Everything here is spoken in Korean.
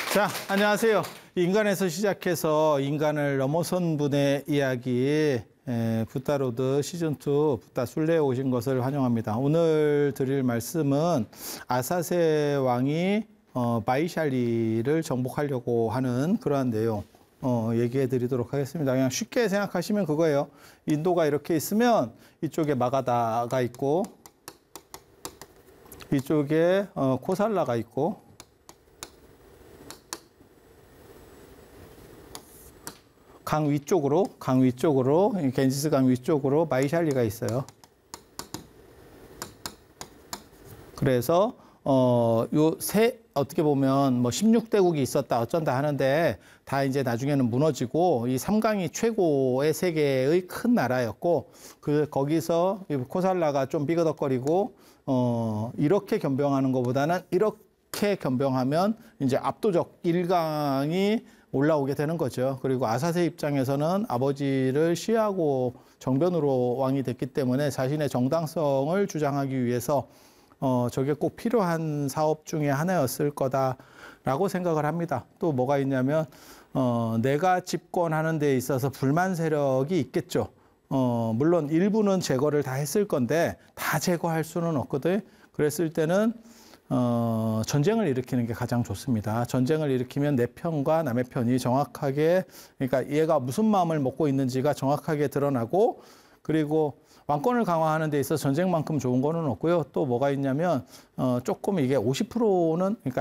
자, 안녕하세요. 인간에서 시작해서 인간을 넘어선 분의 이야기, 붓다로드 시즌2 붓다 순례에 오신 것을 환영합니다. 오늘 드릴 말씀은 아사세 왕이 바이샬리를 정복하려고 하는 그러한 내용 얘기해 드리도록 하겠습니다. 그냥 쉽게 생각하시면 그거예요. 인도가 이렇게 있으면 이쪽에 마가다가 있고 이쪽에 코살라가 있고 강 위쪽으로 겐지스 강 위쪽으로 바이샬리가 있어요. 그래서 어떻게 보면 뭐 16대국이 있었다 어쩐다 하는데 다 이제 나중에는 무너지고 이 3강이 최고의 세계의 큰 나라였고 거기서 코살라가 좀 삐그덕거리고 이렇게 겸병하는 것보다는 이렇게 겸병하면 이제 압도적 1강이 올라오게 되는 거죠. 그리고 아사세 입장에서는 아버지를 시하고 정변으로 왕이 됐기 때문에 자신의 정당성을 주장하기 위해서 저게 꼭 필요한 사업 중에 하나였을 거다라고 생각을 합니다. 또 뭐가 있냐면 내가 집권하는 데 있어서 불만 세력이 있겠죠. 물론 일부는 제거를 다 했을 건데 다 제거할 수는 없거든. 그랬을 때는 전쟁을 일으키는 게 가장 좋습니다. 전쟁을 일으키면 내 편과 남의 편이 정확하게, 그러니까 얘가 무슨 마음을 먹고 있는지가 정확하게 드러나고, 그리고 왕권을 강화하는 데 있어서 전쟁만큼 좋은 거는 없고요. 또 뭐가 있냐면 조금 이게 50%는 그러니까